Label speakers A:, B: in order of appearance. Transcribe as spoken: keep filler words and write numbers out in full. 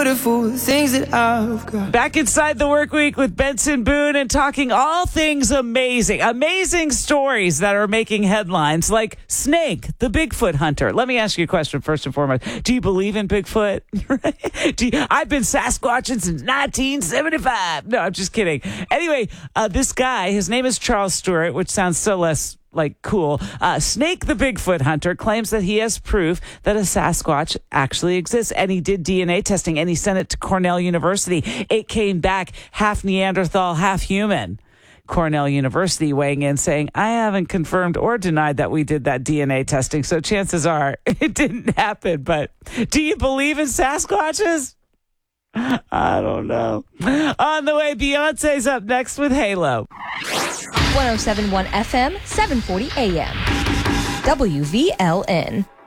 A: beautiful things that I've got.
B: Back inside the work week with Benson Boone and talking all things amazing. Amazing stories that are making headlines, like Snake, the Bigfoot hunter. Let me ask you a question first and foremost. Do you believe in Bigfoot? Do you, I've been Sasquatching since nineteen seventy-five. No, I'm just kidding. Anyway, uh, this guy, his name is Charles Stewart, which sounds so less like cool. Uh, Snake the Bigfoot hunter claims that he has proof that a Sasquatch actually exists, and he did D N A testing, and he sent it to Cornell University. It came back half Neanderthal, half human. Cornell University weighing in saying, I haven't confirmed or denied that we did that D N A testing, so chances are it didn't happen. But do you believe in Sasquatches? I don't know. On the way, Beyonce's up next with Halo.
C: one oh seven point one F M, seven forty A M. W V L N.